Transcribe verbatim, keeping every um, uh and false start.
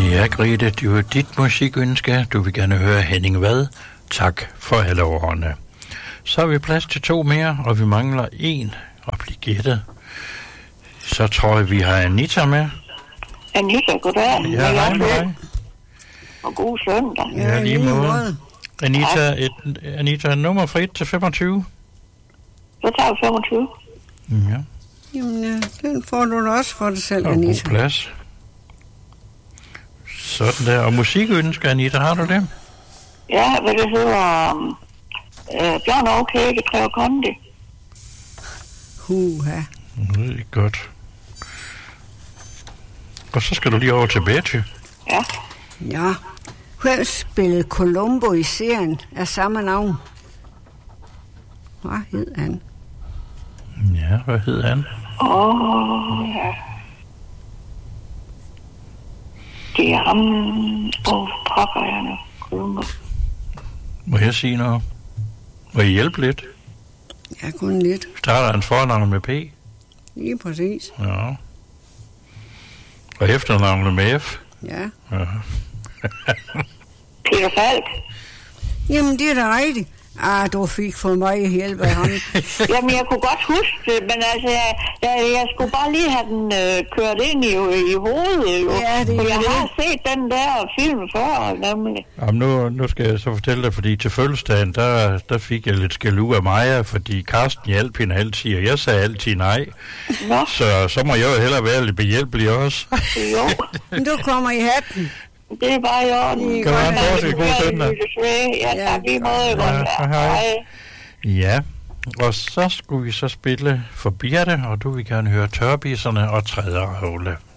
Ja, Grete, det var dit musikønske. Du vil gerne høre Henning Vad. Tak for alle årene. Så har vi plads til to mere, og vi mangler en at blive gættet. Så tror jeg, vi har Anita med. Anita, goddag. Ja, hej med dig. Og god søndag. Ja, lige måde. Anita, et, Anita, nummer fra et til femogtyve. Så tager vi femogtyve. Ja. Jamen, ja, den får du da også for dig selv, og Anita. God plads. Sådan der. Og musikønsker, Anita, har du det? Ja, hvad det hedder... Øh, Bjørn og Kække, Trevor Kondi. Huha. Det er godt. Og så skal du lige over til Betty. Ja. Ja. Hvem spillede Columbo i serien af samme navn? Hvad hed han? Ja, hvad hed han? Åh, oh, ja. Det er ham... Åh, oh, pokker jeg nu. Columbo. Må jeg sige noget? Må I hjælpe lidt? Ja, kun lidt. Starter hans fornavn med P? Lige præcis. Ja. Og efternavnet med F? Ja. Ja. Peter Falk. Jamen, det er da rigtigt. Ah, du fik for mig hjælp af ham. Jamen, jeg kunne godt huske det, men altså, jeg, jeg, jeg skulle bare lige have den øh, kørt ind i, i hovedet, jo. Ja, det er For jeg det. har set den der film før, nemlig. Jamen, nu, nu skal jeg så fortælle dig, fordi til fødselsdagen, der, der fik jeg lidt skæld af Maja, fordi Karsten hjalp hende altid, og jeg sagde altid nej. Nå. Så, så må jeg jo hellere være lidt behjælpelig også. Jo. Men du kommer i hatten. Det er bare i orden. Kan du have en fortsat god søndag? Ja, tak lige måde. Ja, hej. Ja, og så skulle vi så spille for Birte, og du vil gerne høre Tørbisserne og Træderhøvle.